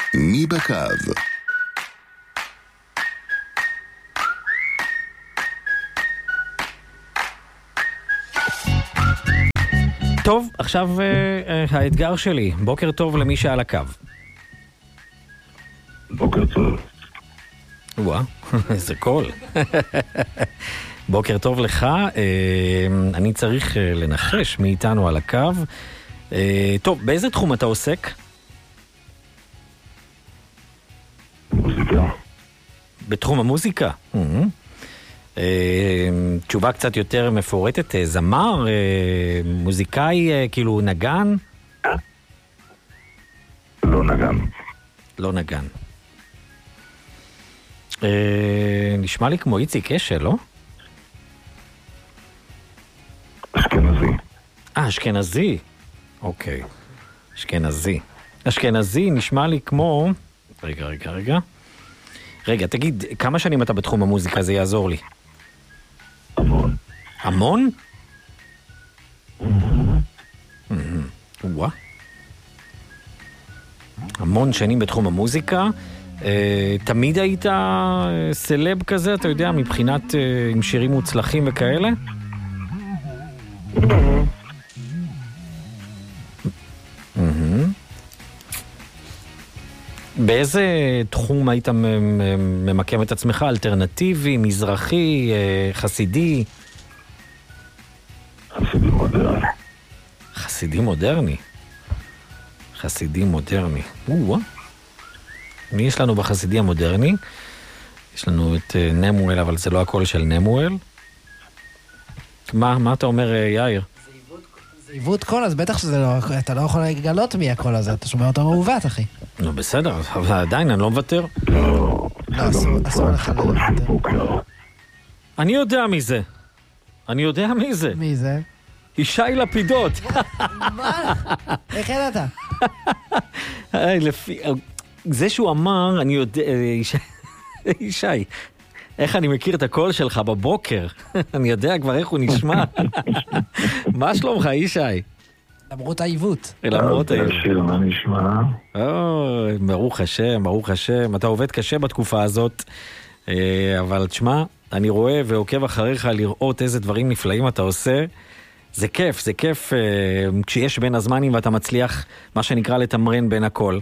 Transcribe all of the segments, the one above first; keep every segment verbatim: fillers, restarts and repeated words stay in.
מי בקו? טוב, עכשיו uh, האתגר שלי. בוקר טוב למי שעל הקו. בוקר טוב. וואה, איזה קול. בוקר טוב לך. Uh, אני צריך uh, לנחש מי איתנו על הקו. Uh, טוב, באיזה תחום אתה עוסק? מוזיקה. בתחום המוזיקה? Mm-hmm. Uh, תשובה קצת יותר מפורטת, uh, זמר, uh, מוזיקאי, uh, כאילו נגן? לא נגן. לא נגן. Uh, נשמע לי כמו איציק אשל, לא? אשכנזי. אה, אשכנזי. אוקיי. אשכנזי. אשכנזי נשמע לי כמו... רגע, רגע, רגע. רגע, תגיד, כמה שנים אתה בתחום המוזיקה? זה יעזור לי. המון. המון? וואה. המון שנים בתחום המוזיקה. תמיד היית סלב כזה, אתה יודע, מבחינת עם שירים מוצלחים וכאלה? באיזה תחום היית ממקם את עצמך? אלטרנטיבי, מזרחי, חסידי? חסידי מודרני. חסידי מודרני? חסידי מודרני. וואו. מי יש לנו בחסידי המודרני? יש לנו את נמואל, אבל זה לא הקול של נמואל. מה, מה אתה אומר, יאיר? זה עיוות קול, אז בטח שזה לא, אתה לא יכול לגלות מי הקול הזה, אתה שומע אותו מעוות, אחי. נו, בסדר, אבל עדיין אני לא מוותר. לא, לא, אסור לך לוותר. אני יודע מי זה. אני יודע מי זה. מי זה? ישי לפידות. מה? איך ידעת? לפי... זה שהוא אמר, אני יודע... ישי, איך אני מכיר את הקול שלך בבוקר? אני יודע כבר איך הוא נשמע. מה שלומך, ישי? למרות העיוות. למרות העיוות. השיר, מה נשמע? אוי, ברוך השם, ברוך השם. אתה עובד קשה בתקופה הזאת, אבל תשמע, אני רואה ועוקב אחריך לראות איזה דברים נפלאים אתה עושה. זה כיף, זה כיף כשיש בין הזמנים ואתה מצליח, מה שנקרא, לתמרן בין הכל.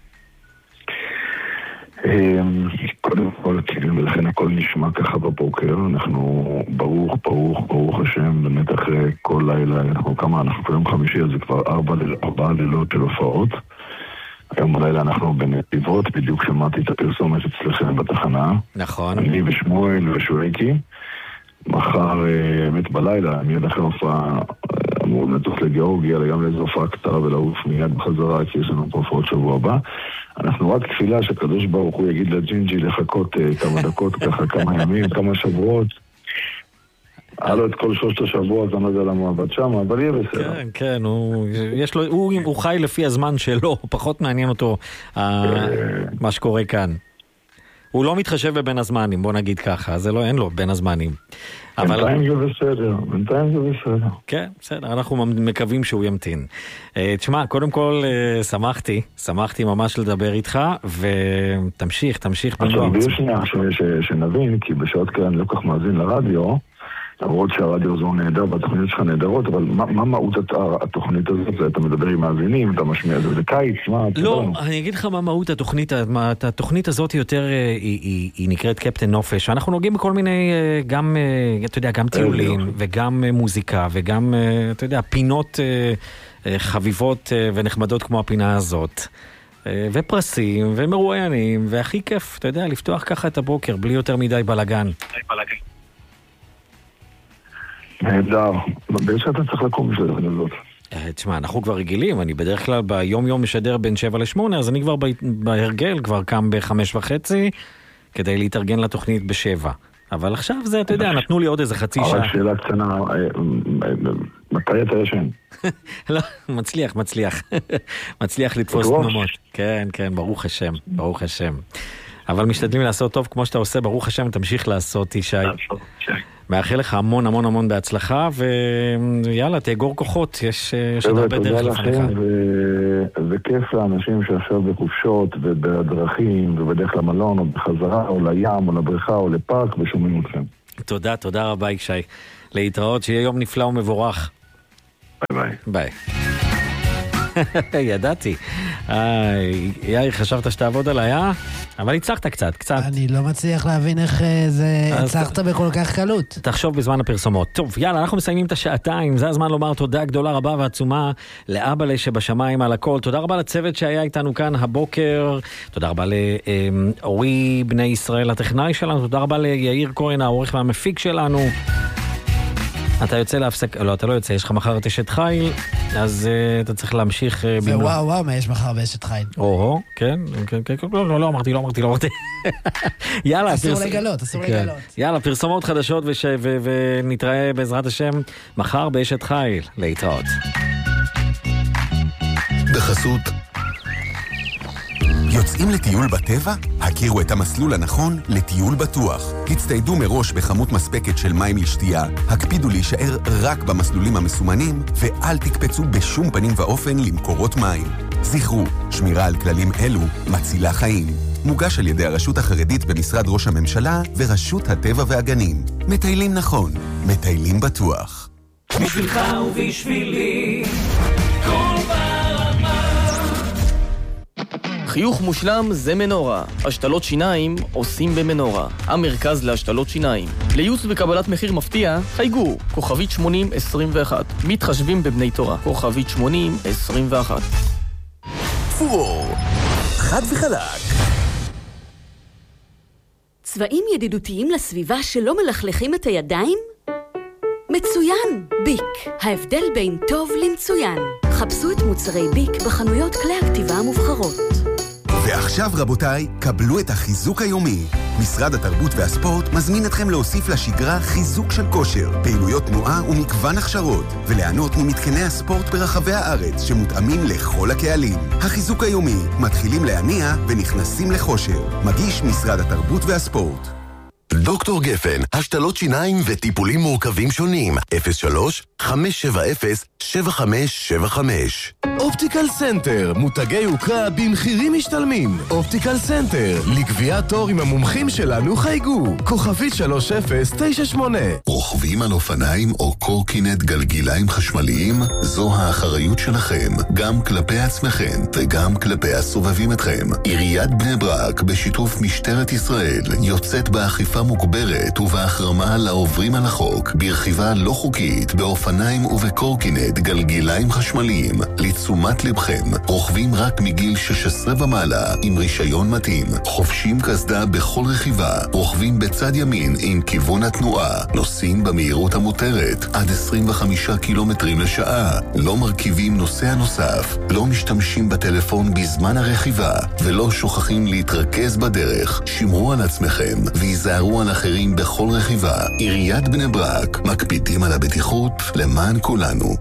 קודם כל, ולכן הכל נשמע ככה בבוקר. אנחנו ברוך, ברוך, ברוך השם, באמת אחרי כל לילה, אנחנו כמה, אנחנו כל יום חמישי, אז זה כבר ארבע, ארבע לילות של הופעות. היום בלילה אנחנו בנתיבות, בדיוק שמעתי את הפרסומת אצלכם בתחנה. נכון. אני ושמואל ושואקי. מחר, האמת בלילה, אני עוד אחרי הופעה, אמור לטוס לגיאורגיה, גם לאיזו הופעה קצרה ולעוף מיד בחזרה, כי יש לנו פה הופעות שבוע הבא. אנחנו רק תפילה שקדוש ברוך הוא יגיד לג'ינג'י לחכות כמה דקות, ככה כמה ימים, כמה שבועות. היה לו את כל שלושת השבועות, אני לא יודע למה עבד שם, אבל יהיה בסדר. כן, כן, הוא, יש לו, הוא, הוא חי לפי הזמן שלו, פחות מעניין אותו מה שקורה כאן. הוא לא מתחשב בבין הזמנים, בוא נגיד ככה, זה לא, אין לו בין הזמנים. בינתיים זה בסדר, בינתיים זה בסדר. כן, בסדר, אנחנו מקווים שהוא ימתין. תשמע, קודם כל, שמחתי, שמחתי ממש לדבר איתך, ותמשיך, תמשיך. עכשיו, בלי שנייה, שנבין, כי בשעות כאלה אני לא כך מאזין לרדיו, למרות שהרדיו זו נהדר והתוכניות שלך נהדרות, אבל מה, מה מהות התוכנית הזאת? אתה מדבר עם מאזינים, אתה משמיע את זה, זה קיץ, מה? לא, אני אגיד לך מה מהות התוכנית. התוכנית הזאת יותר, היא, היא, היא נקראת קפטן נופש. אנחנו נוגעים בכל מיני, גם, אתה יודע, גם טיולים, וגם מוזיקה, וגם, אתה יודע, פינות חביבות ונחמדות כמו הפינה הזאת. ופרסים, ומרואיינים, והכי כיף, אתה יודע, לפתוח ככה את הבוקר, בלי יותר מדי בלגן. בלגן. נהדר. באיזה אתה צריך לקום בשביל הזאת? תשמע, אנחנו כבר רגילים, אני בדרך כלל ביום יום משדר בין שבע לשמונה, אז אני כבר בהרגל, כבר קם בחמש וחצי, כדי להתארגן לתוכנית בשבע. אבל עכשיו זה, אתה יודע, נתנו לי עוד איזה חצי שעה. אבל שאלה קטנה, מתי אתה ישן? לא, מצליח, מצליח. מצליח לתפוס תנומות. כן, כן, ברוך השם, ברוך השם. אבל משתדלים לעשות טוב כמו שאתה עושה, ברוך השם, תמשיך לעשות, ישי. מאחל לך המון המון המון בהצלחה, ויאללה, תאגור כוחות, יש עוד הרבה דרך לפניך. זה כיף לאנשים שעכשיו בחופשות ובדרכים ובדרך למלון או בחזרה או לים או לבריכה או לפארק ושומעים אתכם. תודה, תודה רבה ישי. להתראות, שיהיה יום נפלא ומבורך. ביי ביי. ביי. ידעתי. יאיר, חשבת שתעבוד עליי, אה? אבל הצלחת קצת, קצת. אני לא מצליח להבין איך זה הצלחת בכל כך קלות. תחשוב בזמן הפרסומות. טוב, יאללה, אנחנו מסיימים את השעתיים. זה הזמן לומר תודה גדולה רבה ועצומה לאבא שבשמיים על הכל. תודה רבה לצוות שהיה איתנו כאן הבוקר. תודה רבה לאורי בני ישראל, הטכנאי שלנו. תודה רבה ליאיר כהן, העורך והמפיק שלנו. אתה יוצא להפסק, לא, אתה לא יוצא, יש לך מחר את אשת חיל, אז uh, אתה צריך להמשיך... Uh, ווואו, וואו, מה יש מחר באשת חיל? או, כן, כן, כן, לא, לא, לא אמרתי, לא אמרתי, לא אמרתי. יאללה, אסור פרס... לגלות, אסור כן. לגלות. יאללה, פרסומות חדשות וש... ו... ונתראה בעזרת השם מחר באשת חיל, להתראות. בחסות יוצאים לטיול בטבע? הכירו את המסלול הנכון לטיול בטוח. הצטיידו מראש בכמות מספקת של מים לשתייה, הקפידו להישאר רק במסלולים המסומנים, ואל תקפצו בשום פנים ואופן למקורות מים. זכרו, שמירה על כללים אלו מצילה חיים. מוגש על ידי הרשות החרדית במשרד ראש הממשלה ורשות הטבע והגנים. מטיילים נכון, מטיילים בטוח. בשבילך ובשבילי, כל ברמה. חיוך מושלם זה מנורה. השתלות שיניים עושים במנורה. המרכז להשתלות שיניים. לייעוץ וקבלת מחיר מפתיע, חייגו, כוכבית שמונים עשרים ואחת. מתחשבים בבני תורה, כוכבית שמונים עשרים ואחת. פורור, חד וחלק. צבעים ידידותיים לסביבה שלא מלכלכים את הידיים? מצוין! ביק. ההבדל בין טוב למצוין. חפשו את מוצרי ביק בחנויות כלי הכתיבה המובחרות. ועכשיו רבותיי, קבלו את החיזוק היומי. משרד התרבות והספורט מזמין אתכם להוסיף לשגרה חיזוק של כושר, פעילויות תנועה ומגוון הכשרות, וליהנות ממתקני הספורט ברחבי הארץ שמותאמים לכל הקהלים. החיזוק היומי, מתחילים להניע ונכנסים לחושר. מגיש משרד התרבות והספורט. דוקטור גפן, השתלות שיניים וטיפולים מורכבים שונים. אפס שלוש חמש שבע אפס שבע חמש שבע חמש. אופטיקל סנטר, מותגי יוקרה במחירים משתלמים. אופטיקל סנטר, לקביעת תור עם המומחים שלנו חייגו. כוכבית שלוש אפס תשע שמונה. רוכבים על אופניים או קורקינט גלגיליים חשמליים? זו האחריות שלכם, גם כלפי עצמכם וגם כלפי הסובבים אתכם. עיריית בני ברק, בשיתוף משטרת ישראל, יוצאת באכיפה מוגברת ובהחרמה לעוברים על החוק, ברכיבה לא חוקית, באופניים ובקורקינט גלגיליים חשמליים. לתשומת לבכם, רוכבים רק מגיל שש עשרה ומעלה עם רישיון מתאים, חובשים קסדה בכל רכיבה, רוכבים בצד ימין עם כיוון התנועה, נוסעים במהירות המותרת עד עשרים וחמישה קילומטרים לשעה, לא מרכיבים נוסע נוסף, לא משתמשים בטלפון בזמן הרכיבה ולא שוכחים להתרכז בדרך. שמרו על עצמכם ויזהרו על אחרים בכל רכיבה. עיריית בני ברק, מקפידים על הבטיחות למען כולנו.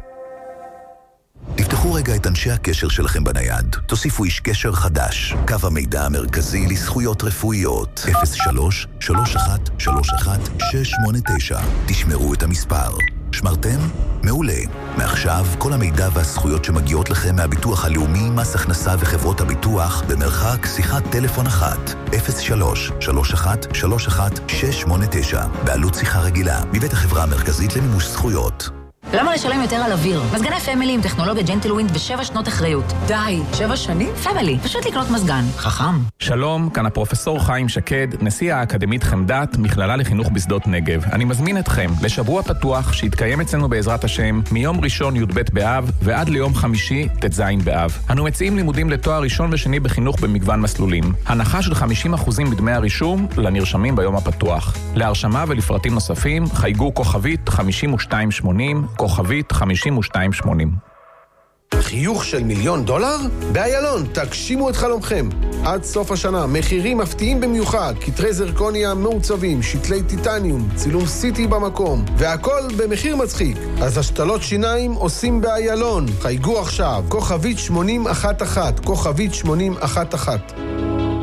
תפתחו רגע את אנשי הקשר שלכם בנייד. תוסיפו איש קשר חדש. קו המידע המרכזי לזכויות רפואיות. אפס שלוש שלוש אחת שלוש אחת שש שמונה תשע. תשמרו את המספר. שמרתם? מעולה. מעכשיו כל המידע והזכויות שמגיעות לכם מהביטוח הלאומי, מס הכנסה וחברות הביטוח במרחק שיחת טלפון אחת. אפס שלוש שלוש אחת שלוש אחת שש שמונה תשע. בעלות שיחה רגילה. מבית החברה המרכזית למימוש זכויות. למה לשלם יותר על אוויר? מזגני פמילי עם טכנולוגיה ג'נטלווינד בשבע שנות אחריות. די, שבע שנים? פמילי, פשוט לקנות מזגן. חכם. שלום, כאן הפרופסור חיים שקד, נשיא האקדמית חמדת, מכללה לחינוך בשדות נגב. אני מזמין אתכם לשבוע פתוח שיתקיים אצלנו בעזרת השם מיום ראשון י"ב באב ועד ליום חמישי ט"ז באב. אנו מציעים לימודים לתואר ראשון ושני בחינוך במגוון מסלולים. הנחה של חמישים אחוז בדמי הרישום לנרשמים ביום הפתוח. להרשמה ולפרטים נוספים חייגו כוכבית חמישים ושתיים שמונים, כוכבית חמישים ושתיים שמונים. חיוך של מיליון דולר? באיילון, תגשימו את חלומכם. עד סוף השנה, מחירים מפתיעים במיוחד, כתרי זרקוניה מעוצבים, שתלי טיטניום, צילום סיטי במקום, והכל במחיר מצחיק. אז השתלות שיניים עושים באיילון. חייגו עכשיו, כוכבית שמונים אחת אחת, כוכבית שמונים אחת אחת.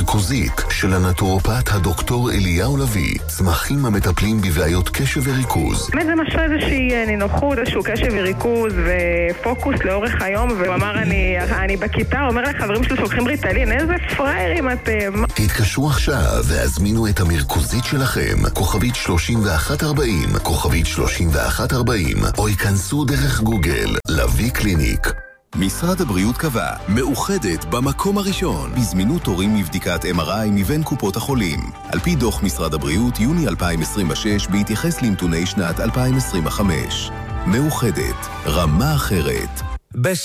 המרקוזית של הנטורופט הדוקטור אליהו לוי, צמחים המטפלים בבעיות קשב וריכוז. באמת זה משהו איזושהי נינוחות, איזשהו קשב וריכוז ופוקוס לאורך היום, והוא אמר אני, אני בכיתה, אומר לחברים שלי שלוקחים ריטלין, איזה פריירים אתם. תתקשרו עכשיו והזמינו את המרקוזית שלכם, כוכבית שלושים ואחת ארבעים, כוכבית שלושים ואחת ארבעים, או ייכנסו דרך גוגל, לוי קליניק. משרד הבריאות קבע, מאוחדת במקום הראשון, בזמינות תורים מבדיקת אם אר איי מבין קופות החולים. על פי דוח משרד הבריאות, יוני אלפיים עשרים ושש, בהתייחס לנתוני שנת אלפיים עשרים וחמש. מאוחדת, רמה אחרת.